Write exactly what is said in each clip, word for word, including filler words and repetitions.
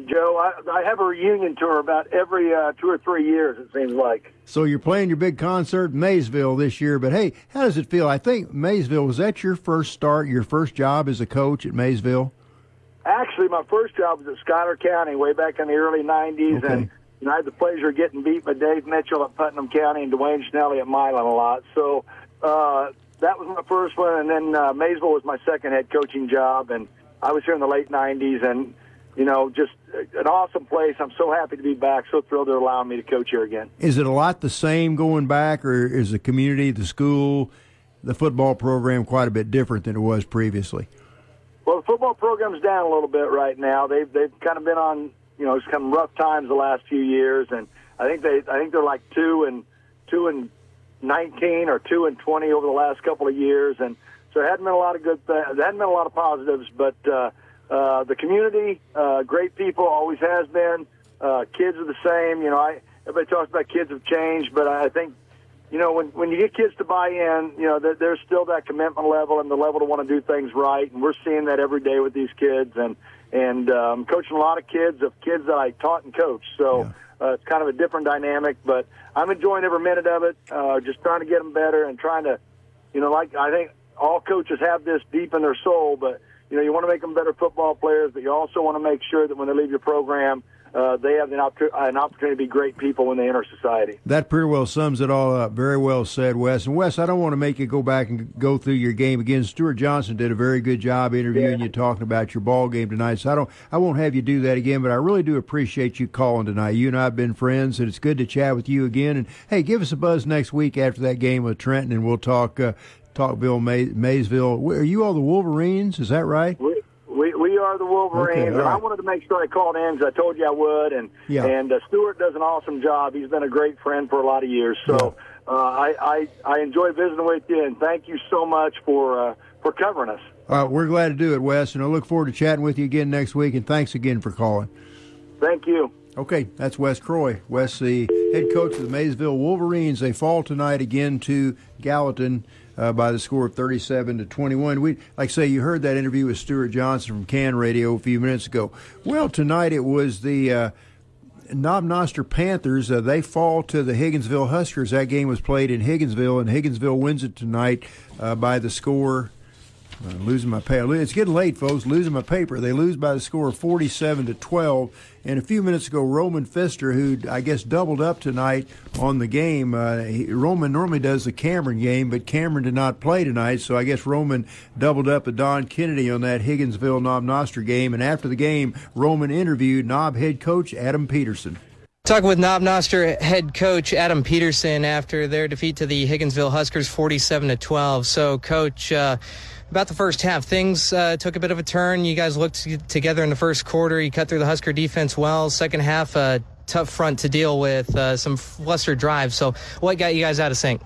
Joe. I, I have a reunion tour about every uh, two or three years, it seems like. So you're playing your big concert in Maysville this year, but hey, how does it feel? I think Maysville, was that your first start, your first job as a coach at Maysville? Actually, my first job was at Schuyler County way back in the early nineties, okay. and you know, I had the pleasure of getting beat by Dave Mitchell at Putnam County and Dwayne Schnelly at Milan a lot. So uh, that was my first one, and then uh, Maysville was my second head coaching job, and I was here in the late nineties, and, you know, just an awesome place. I'm so happy to be back, so thrilled they're allowing me to coach here again. Is it a lot the same going back, or is the community, the school, the football program quite a bit different than it was previously? Well, the football program's down a little bit right now. They've they've kind of been on, you know, it's kind of rough times the last few years, and I think they I think they're like two and two and nineteen or two and twenty over the last couple of years, and so it hadn't been a lot of good. Th- there hadn't been a lot of positives, but uh, uh, the community, uh, great people, always has been. Uh, kids are the same. You know, I everybody talks about kids have changed, but I think, you know, when when you get kids to buy in, you know, there, there's still that commitment level and the level to want to do things right, and we're seeing that every day with these kids. And and um, coaching a lot of kids of kids that I taught and coached, so yeah. uh, it's kind of a different dynamic. But I'm enjoying every minute of it. Uh, just trying to get them better and trying to, you know, like I think all coaches have this deep in their soul, but you know, you want to make them better football players, but you also want to make sure that when they leave your program, Uh, they have an, opp- an opportunity to be great people when they enter society. That pretty well sums it all up. Very well said, Wes. And, Wes, I don't want to make you go back and go through your game again. Stuart Johnson did a very good job interviewing yeah. you, talking about your ball game tonight. So I don't, I won't have you do that again, but I really do appreciate you calling tonight. You and I have been friends, and it's good to chat with you again. And, hey, give us a buzz next week after that game with Trenton, and we'll talk uh, Talkville, May- Maysville. Are you all the Wolverines? Is that right? We- We we are the Wolverines, okay, and right. I wanted to make sure I called in because I told you I would, and yeah. and uh, Stuart does an awesome job. He's been a great friend for a lot of years, so yeah. uh, I, I I enjoy visiting with you, and thank you so much for uh, for covering us. All right, we're glad to do it, Wes, and I look forward to chatting with you again next week, and thanks again for calling. Thank you. Okay, that's Wes Croy. Wes, the head coach of the Maysville Wolverines. They fall tonight again to Gallatin uh, by the score of thirty-seven to twenty-one. We, like I say, you heard that interview with Stuart Johnson from Can Radio a few minutes ago. Well, tonight it was the uh, Knob Noster Panthers. Uh, they fall to the Higginsville Huskers. That game was played in Higginsville, and Higginsville wins it tonight uh, by the score. I'm losing my paper. It's getting late, folks. Losing my paper. They lose by the score of forty-seven to twelve. And a few minutes ago, Roman Pfister, who I guess doubled up tonight on the game. Uh, he, Roman normally does the Cameron game, but Cameron did not play tonight, so I guess Roman doubled up with Don Kennedy on that Higginsville Knob Noster game. And after the game, Roman interviewed Knob head coach Adam Peterson. Talking with Knob Noster head coach Adam Peterson after their defeat to the Higginsville Huskers, forty-seven to twelve. So, Coach, uh, about the first half, things uh, took a bit of a turn. You guys looked together in the first quarter. You cut through the Husker defense well. Second half, a uh, tough front to deal with, uh, some flustered drives. So, what got you guys out of sync?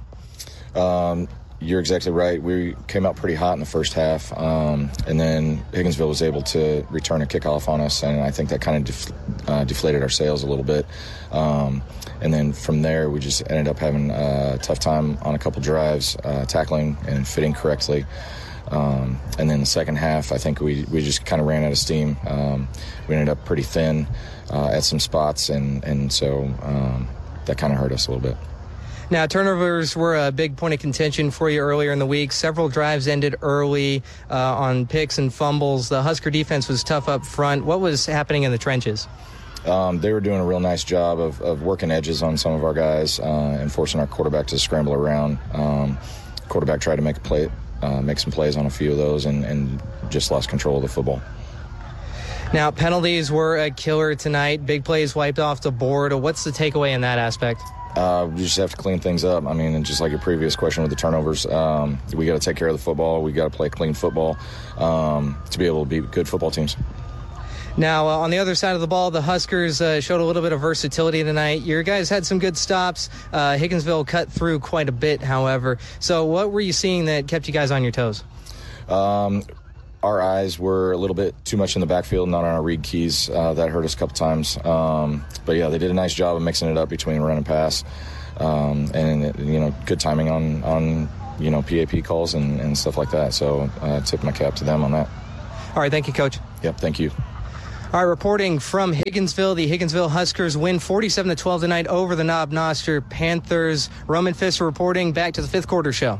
Um, you're exactly right. We came out pretty hot in the first half, um, and then Higginsville was able to return a kickoff on us, and I think that kind of def- uh, deflated our sails a little bit. Um, and then from there, we just ended up having a tough time on a couple drives, uh, tackling and fitting correctly. Um, and then the second half, I think we, we just kind of ran out of steam. Um, we ended up pretty thin uh, at some spots, and, and so um, that kind of hurt us a little bit. Now, turnovers were a big point of contention for you earlier in the week. Several drives ended early uh, on picks and fumbles. The Husker defense was tough up front. What was happening in the trenches? Um, they were doing a real nice job of, of working edges on some of our guys uh, and forcing our quarterback to scramble around. Um, quarterback tried to make a play, uh, make some plays on a few of those, and, and just lost control of the football. Now, penalties were a killer tonight. Big plays wiped off the board. What's the takeaway in that aspect? Uh, we just have to clean things up. I mean, and just like your previous question with the turnovers, um, we got to take care of the football. We got to play clean football um, to be able to be good football teams. Now, uh, on the other side of the ball, the Huskers uh, showed a little bit of versatility tonight. Your guys had some good stops. Uh, Higginsville cut through quite a bit, however. So what were you seeing that kept you guys on your toes? Um, our eyes were a little bit too much in the backfield, not on our read keys. Uh, that hurt us a couple times. Um, but, yeah, they did a nice job of mixing it up between run and pass. Um, and, you know, good timing on, on you know, P A P calls and, and stuff like that. So I uh, tip my cap to them on that. All right, thank you, Coach. Yep, thank you. All right, reporting from Higginsville, the Higginsville Huskers win forty-seven to twelve tonight over the Knob Noster Panthers. Roman Pfister reporting. Back to the fifth quarter show.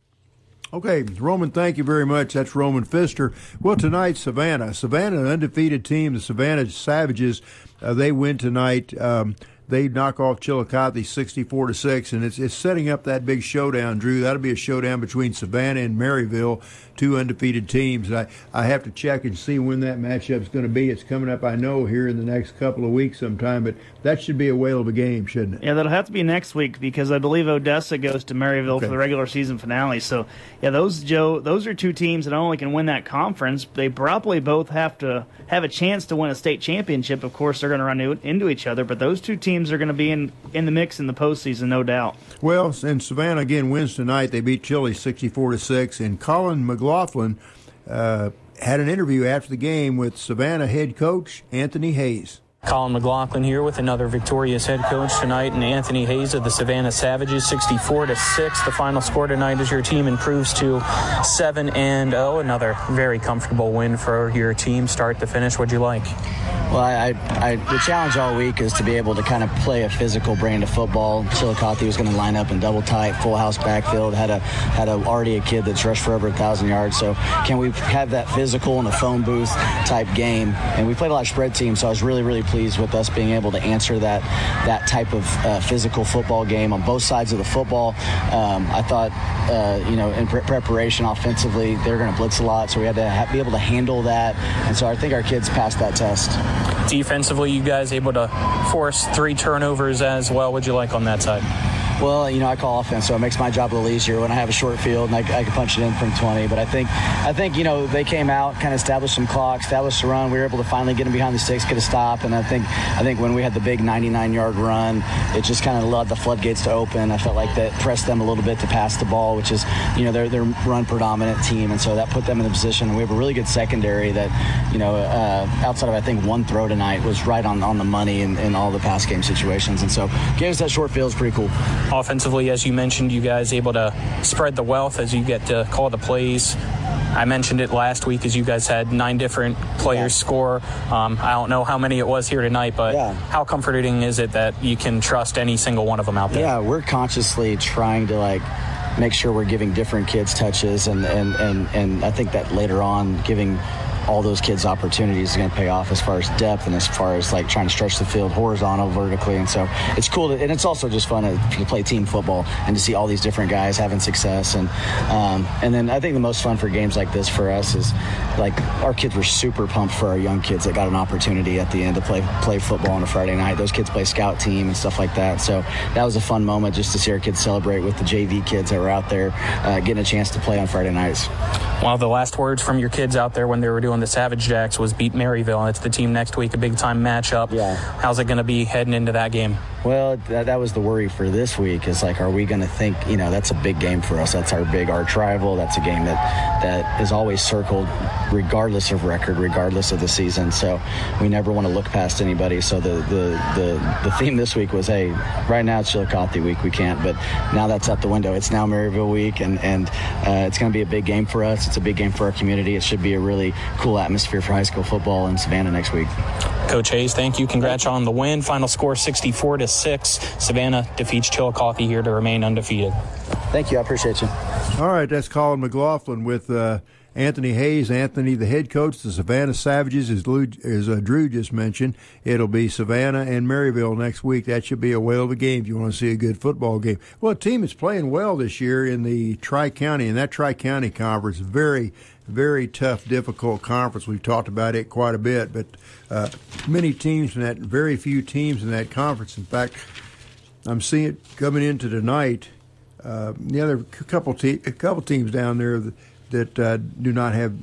Okay, Roman, thank you very much. That's Roman Pfister. Well, tonight, Savannah. Savannah, an undefeated team. The Savannah Savages, uh, they win tonight. Um, they knock off Chillicothe sixty-four to six, and it's, it's setting up that big showdown, Drew. That'll be a showdown between Savannah and Maryville, two undefeated teams. I, I have to check and see when that matchup is going to be. It's coming up, I know, here in the next couple of weeks sometime, but that should be a whale of a game, shouldn't it? Yeah, that'll have to be next week because I believe Odessa goes to Maryville Okay. for the regular season finale. So, yeah, those, Joe, those are two teams that not only can win that conference, they probably both have to have a chance to win a state championship. Of course, they're going to run into each other, but those two teams are going to be in, in the mix in the postseason, no doubt. Well, and Savannah again wins tonight. They beat Chile sixty-four to six, and Colin McLaughlin uh, had an interview after the game with Savannah head coach Anthony Hayes. Colin McLaughlin here with another victorious head coach tonight, and Anthony Hayes of the Savannah Savages, sixty-four to six. The final score tonight as your team improves to seven and oh. Another very comfortable win for your team, start to finish. What'd you like? Well, I, I, the challenge all week is to be able to kind of play a physical brand of football. Chillicothe was going to line up in double tight, full house backfield. Had a had a, already a kid that's rushed for over a thousand yards. So can we have that physical in a phone booth type game? And we played a lot of spread teams, so I was really really pleased with us being able to answer that that type of uh, physical football game on both sides of the football. Um, I thought uh, you know in pre- preparation offensively they're going to blitz a lot, so we had to ha- be able to handle that. And so I think our kids passed that test. Defensively, you guys able to force three turnovers as well. What'd you like on that side? Well, you know, I call offense, so it makes my job a little easier when I have a short field and I, I can punch it in from twenty. But I think, I think, you know, they came out, kind of established some clock, established the run. We were able to finally get them behind the sticks, get a stop. And I think, I think when we had the big ninety-nine yard run, it just kind of allowed the floodgates to open. I felt like that pressed them a little bit to pass the ball, which is, you know, they're they're run predominant team, and so that put them in a position. And we have a really good secondary that, you know, uh, outside of I think one throw tonight was right on on the money in, in all the pass game situations. And so getting us that short field is pretty cool. Offensively, as you mentioned, you guys able to spread the wealth as you get to call the plays. I mentioned it last week as you guys had nine different players yeah. score. Um, I don't know how many it was here tonight, but yeah. how comforting is it that you can trust any single one of them out there? Yeah, we're consciously trying to like make sure we're giving different kids touches, and and and, and I think that later on giving all those kids opportunities is going to pay off as far as depth and as far as like trying to stretch the field horizontal, vertically. And so it's cool to, and it's also just fun to, to play team football and to see all these different guys having success. And um, and then I think the most fun for games like this for us is like our kids were super pumped for our young kids that got an opportunity at the end to play play football on a Friday night. Those kids play scout team and stuff like that. So that was a fun moment just to see our kids celebrate with the J V kids that were out there uh, getting a chance to play on Friday nights. Well, the last words from your kids out there when they were doing the Savage Jacks was beat Maryville, and it's the team next week, a big-time matchup. Yeah. How's it going to be heading into that game? Well, that, that was the worry for this week is like, are we going to think, you know, that's a big game for us. That's our big arch rival. That's a game that, that is always circled regardless of record, regardless of the season. So we never want to look past anybody. So the, the, the, the theme this week was, hey, right now it's Chillicothe week. We can't, but now that's out the window. It's now Maryville week, and, and uh, it's going to be a big game for us. It's a big game for our community. It should be a really cool atmosphere for high school football in Savannah next week. Coach Hayes, thank you. Congrats on the win. Final score sixty-four to six. Savannah defeats Chillicothe here to remain undefeated. Thank you. I appreciate you. All right, that's Colin McLaughlin with uh, Anthony Hayes. Anthony, the head coach, the Savannah Savages, as, Lou, as uh, Drew just mentioned. It'll be Savannah and Maryville next week. That should be a whale of a game if you want to see a good football game. Well, a team is playing well this year in the Tri-County, and that Tri-County conference, very, very tough, difficult conference. We've talked about it quite a bit, but uh, many teams in that, very few teams in that conference. In fact, I'm seeing it coming into tonight. Uh, the other couple te- a couple teams down there that, that uh, do not have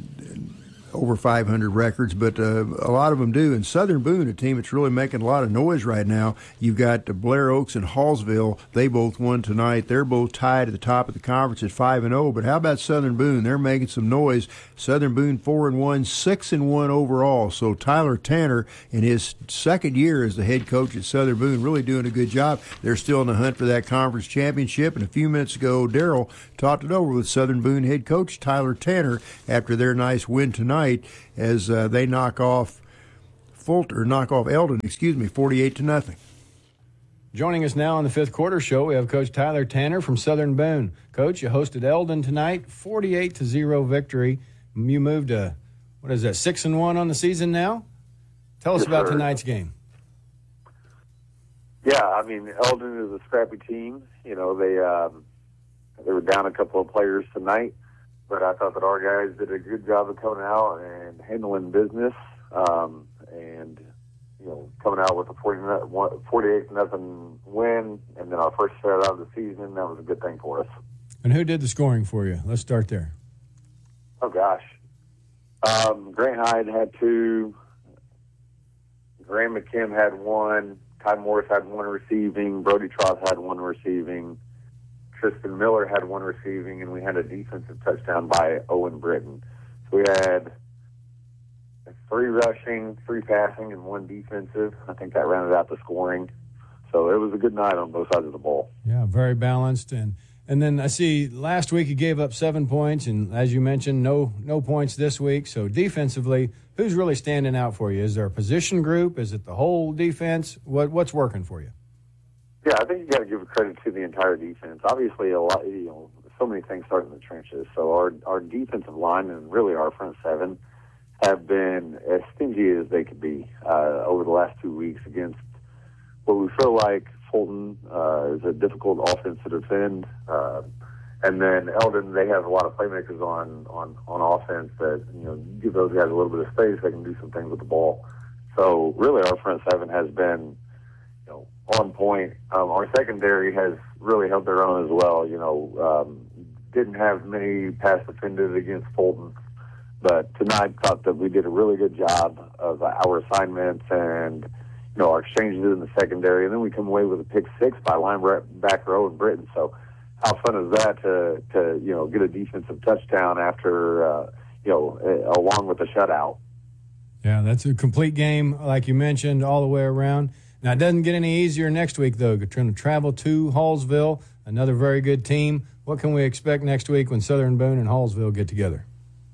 over five hundred records, but uh, a lot of them do. And Southern Boone, a team that's really making a lot of noise right now. You've got Blair Oaks and Hallsville. They both won tonight. They're both tied at the top of the conference at five and oh. But how about Southern Boone? They're making some noise. Southern Boone four and one, six and one overall. So Tyler Tanner, in his second year as the head coach at Southern Boone, really doing a good job. They're still in the hunt for that conference championship. And a few minutes ago, Darrell talked it over with Southern Boone head coach Tyler Tanner after their nice win tonight, as uh, they knock off Fulton, or knock off Eldon, excuse me, forty-eight to nothing. Joining us now on the fifth quarter show, we have Coach Tyler Tanner from Southern Boone. Coach, you hosted Eldon tonight, forty-eight to zero victory. You moved to, what is that, six and one on the season now? Tell us yes, about sir. tonight's game. Yeah, I mean, Eldon is a scrappy team. You know, they um, they were down a couple of players tonight, but I thought that our guys did a good job of coming out and handling business, um, and you know, coming out with a forty-eight to nothing win, and then our first shutout of the season. That was a good thing for us. And who did the scoring for you? Let's start there. Oh gosh, um, Grant Hyde had two. Graham McKim had one. Ty Morris had one receiving. Brody Troth had one receiving. Tristan Miller had one receiving, and we had a defensive touchdown by Owen Britton. So we had three rushing, three passing, and one defensive. I think that rounded out the scoring. So it was a good night on both sides of the ball. Yeah, very balanced. And and then I see last week you gave up seven points, and as you mentioned, no no points this week. So defensively, who's really standing out for you? Is there a position group? Is it the whole defense? What What's working for you? Yeah, I think you got to give credit to the entire defense. Obviously, a lot, you know, so many things start in the trenches. So our our defensive line and really our front seven have been as stingy as they could be uh, over the last two weeks against what we feel like Fulton uh, is a difficult offense to defend. Uh, and then Eldon, they have a lot of playmakers on, on, on offense that, you know, give those guys a little bit of space, they can do some things with the ball. So really our front seven has been, you know, on point. Um, our secondary has really held their own as well. You know, um, didn't have many pass defended against Fulton. But tonight, thought that we did a really good job of our assignments and, you know, our exchanges in the secondary. And then we come away with a pick six by linebacker Owen Britton. So how fun is that to, to you know, get a defensive touchdown after, uh, you know, uh, along with a shutout? Yeah, that's a complete game, like you mentioned, all the way around. Now, it doesn't get any easier next week, though. You're trying to travel to Hallsville, another very good team. What can we expect next week when Southern Boone and Hallsville get together?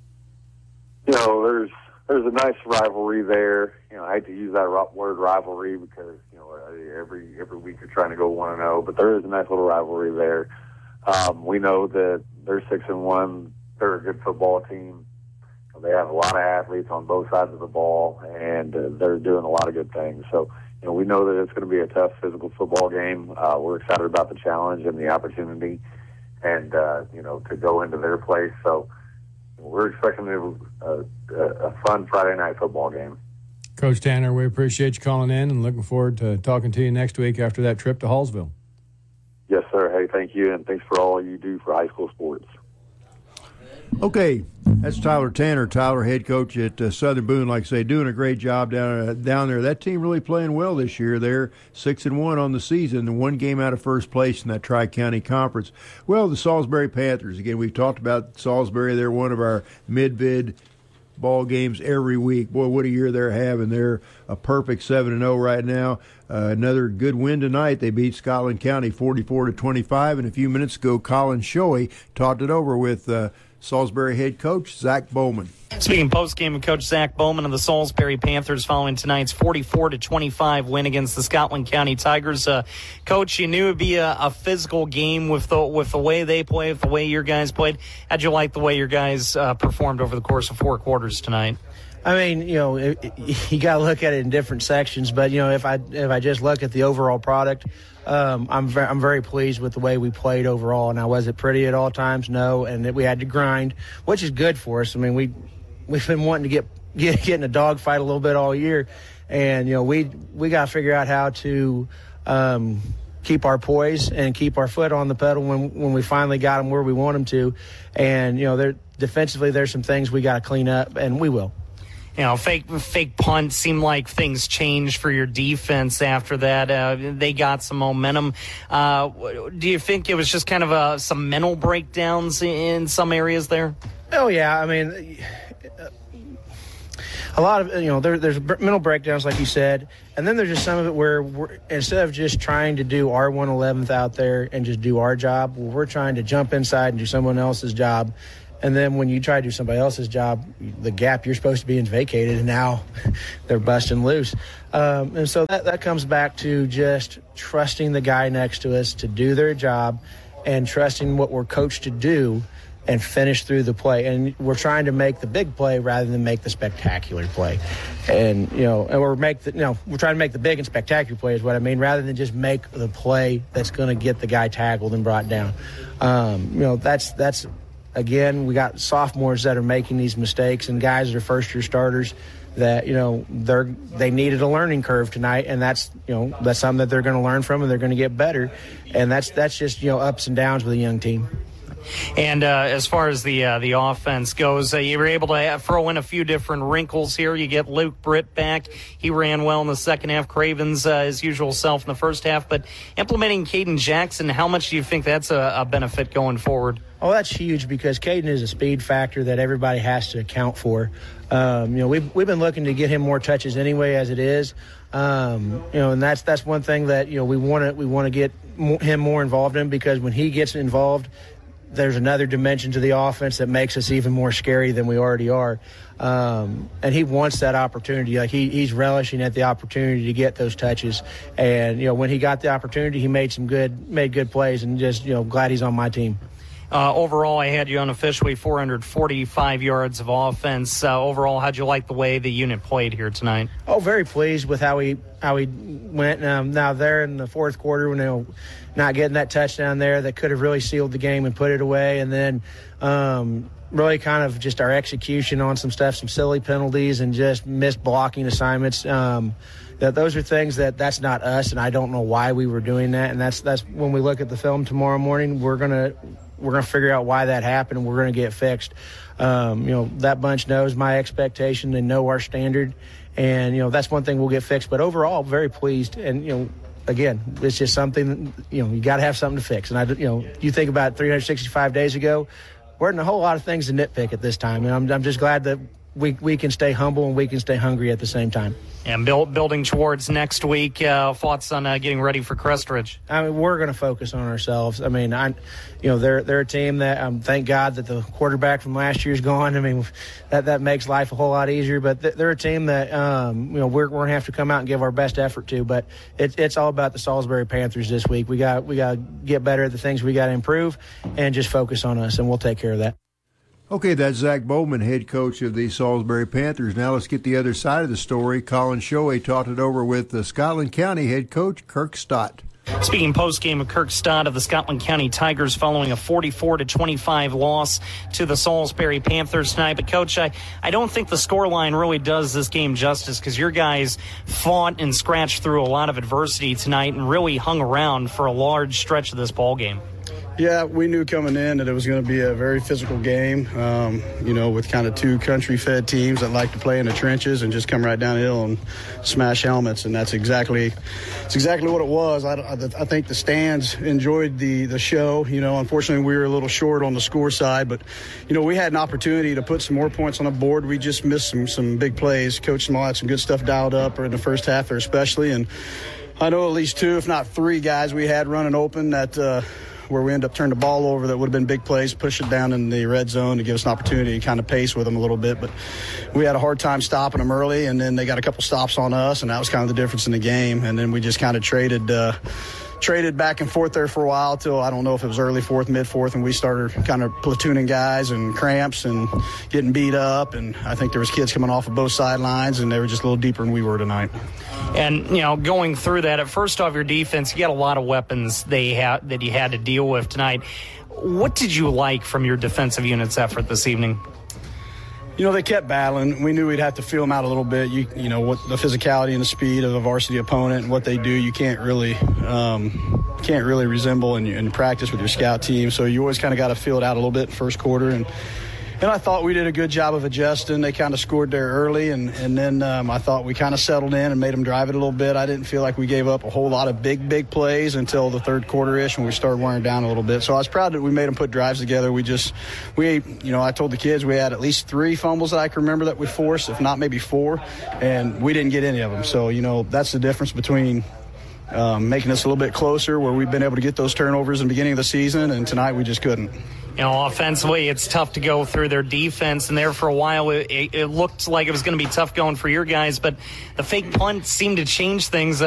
You know, there's there's a nice rivalry there. You know, I hate to use that word rivalry because, you know, every every week you're trying to go one and zero, but there is a nice little rivalry there. Um, we know that they're six and one. They're a good football team. They have a lot of athletes on both sides of the ball, and uh, they're doing a lot of good things. So, you know, we know that it's going to be a tough physical football game. Uh, we're excited about the challenge and the opportunity, and uh, you know, to go into their place. So. We're expecting a, a, a fun Friday night football game. Coach Tanner, we appreciate you calling in and looking forward to talking to you next week after that trip to Hallsville. Yes, sir. Hey, thank you, and thanks for all you do for high school sports. Okay, that's Tyler Tanner, Tyler, head coach at uh, Southern Boone. Like I say, doing a great job down uh, down there. That team really playing well this year. They're six and one on the season, and one game out of first place in that Tri-County Conference. Well, the Salisbury Panthers. Again, we've talked about Salisbury. They're one of our mid-bid ball games every week. Boy, what a year they're having. They're a perfect seven and oh right now. Uh, another good win tonight. They beat Scotland County forty-four to twenty-five, and a few minutes ago, Colin Shoei talked it over with uh, Salisbury head coach Zach Bowman. Speaking post-game of Coach Zach Bowman of the Salisbury Panthers following tonight's forty-four to twenty-five win against the Scotland County Tigers. Uh, Coach, you knew it would be a, a physical game with the with the way they play, with the way your guys played. How'd you like the way your guys uh, performed over the course of four quarters tonight? I mean, you know, it, it, you got to look at it in different sections. But you know, if I if I just look at the overall product, um, I'm very, I'm very pleased with the way we played overall. Now, was it pretty at all times? No, and that we had to grind, which is good for us. I mean, we we've been wanting to get get, get in a dogfight a little bit all year, and you know, we we got to figure out how to um, keep our poise and keep our foot on the pedal when when we finally got them where we want them to. And you know, there defensively, there's some things we got to clean up, and we will. You know, fake fake punt seemed like things changed for your defense after that. Uh, they got some momentum. Uh, do you think it was just kind of a, some mental breakdowns in some areas there? Oh, yeah. I mean, a lot of, you know, there, there's mental breakdowns, like you said, and then there's just some of it where we're, instead of just trying to do our one eleventh out there and just do our job, we're trying to jump inside and do someone else's job. And then when you try to do somebody else's job, the gap you're supposed to be in vacated, and now they're busting loose. Um, and so that, that comes back to just trusting the guy next to us to do their job and trusting what we're coached to do and finish through the play. And we're trying to make the big play rather than make the spectacular play. And, you know, and we're make the, you know, we're trying to make the big and spectacular play is what I mean, rather than just make the play that's going to get the guy tackled and brought down. Um, you know, that's, that's, again, we got sophomores that are making these mistakes and guys that are first-year starters that, you know, they're they needed a learning curve tonight, and that's, you know, that's something that they're going to learn from and they're going to get better. And that's that's just, you know, ups and downs with a young team. And uh, as far as the uh, the offense goes, uh, you were able to throw in a few different wrinkles here. You get Luke Britt back. He ran well in the second half. Cravens, uh, his usual self in the first half. But implementing Caden Jackson, how much do you think that's a, a benefit going forward? Oh, that's huge because Caden is a speed factor that everybody has to account for. Um, you know, we've we've been looking to get him more touches anyway, as it is. Um, you know, and that's that's one thing that, you know, we want to we want to get more, him more involved in, because when he gets involved, there's another dimension to the offense that makes us even more scary than we already are. Um, and he wants that opportunity. Like he, he's relishing at the opportunity to get those touches. And, you know, when he got the opportunity, he made some good, made good plays, and just, you know, glad he's on my team. Uh, overall, I had you unofficially four hundred forty-five yards of offense. Uh, overall, how'd you like the way the unit played here tonight? Oh, very pleased with how he how he went. Um, now there in the fourth quarter, when they were not getting that touchdown there, that could have really sealed the game and put it away. And then um, really kind of just our execution on some stuff, some silly penalties, and just missed blocking assignments. Um, that those are things that that's not us, and I don't know why we were doing that. And that's that's when we look at the film tomorrow morning, we're gonna. We're going to figure out why that happened, and we're going to get fixed. Um, you know, that bunch knows my expectation. They know our standard. And, you know, that's one thing we'll get fixed. But overall, very pleased. And, you know, again, it's just something, you know, you got to have something to fix. And, I, you know, you think about three hundred sixty-five days ago, we're in a whole lot of things to nitpick at this time. And I'm, I'm just glad that we, we can stay humble and we can stay hungry at the same time. And build, building towards next week, uh, thoughts on uh, getting ready for Crestridge? I mean, we're going to focus on ourselves. I mean, I, you know, they're they're a team that um, thank God that the quarterback from last year's gone. I mean, that that makes life a whole lot easier. But they're a team that um, you know we're, we're going to have to come out and give our best effort to. But it's it's all about the Salisbury Panthers this week. We got we got to get better at the things we got to improve, and just focus on us, and we'll take care of that. Okay, that's Zach Bowman, head coach of the Salisbury Panthers. Now let's get the other side of the story. Colin Shoei talked it over with the Scotland County head coach, Kirk Stott. Speaking post-game of Kirk Stott of the Scotland County Tigers following a forty-four to twenty-five loss to the Salisbury Panthers tonight. But, Coach, I, I don't think the scoreline really does this game justice, because your guys fought and scratched through a lot of adversity tonight and really hung around for a large stretch of this ball game. Yeah, we knew coming in that it was going to be a very physical game, um, you know, with kind of two country-fed teams that like to play in the trenches and just come right downhill and smash helmets, and that's exactly it's exactly what it was. I, I, I think the stands enjoyed the, the show. You know, unfortunately, we were a little short on the score side, but, you know, we had an opportunity to put some more points on the board. We just missed some, some big plays. Coach Small had some good stuff dialed up in the first half there especially, and I know at least two, if not three guys we had running open that uh, – where we end up turning the ball over that would have been big plays, push it down in the red zone to give us an opportunity to kind of pace with them a little bit. But we had a hard time stopping them early, and then they got a couple stops on us, and that was kind of the difference in the game. And then we just kind of traded uh, traded back and forth there for a while till I don't know if it was early fourth, mid fourth, and we started kind of platooning guys and cramps and getting beat up. And I think there was kids coming off of both sidelines, and they were just a little deeper than we were tonight. And, you know, going through that, at first off, your defense, you got a lot of weapons they ha- that you had to deal with tonight. What did you like from your defensive unit's effort this evening? You know, they kept battling. We knew we'd have to feel them out a little bit. You you know, what the physicality and the speed of a varsity opponent and what they do, you can't really um, can't really resemble in, in practice with your scout team. So you always kind of got to feel it out a little bit in first quarter. And And I thought we did a good job of adjusting. They kind of scored there early, and, and then um, I thought we kind of settled in and made them drive it a little bit. I didn't feel like we gave up a whole lot of big, big plays until the third quarter-ish when we started wearing down a little bit. So I was proud that we made them put drives together. We just, we, you know, I told the kids we had at least three fumbles that I can remember that we forced, if not maybe four, and we didn't get any of them. So, you know, that's the difference between um, making us a little bit closer where we've been able to get those turnovers in the beginning of the season, and tonight we just couldn't. You know, offensively, it's tough to go through their defense, and there for a while it, it looked like it was going to be tough going for your guys, but the fake punt seemed to change things.